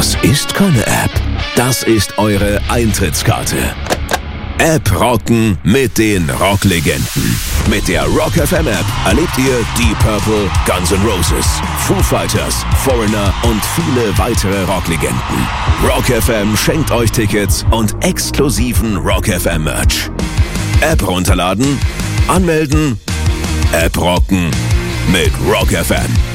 Das ist keine App. Das ist eure Eintrittskarte. App rocken mit den Rocklegenden. Mit der Rock FM App erlebt ihr Deep Purple, Guns N' Roses, Foo Fighters, Foreigner und viele weitere Rocklegenden. Rock FM schenkt euch Tickets und exklusiven Rock FM Merch. App runterladen, anmelden, App rocken mit Rock FM.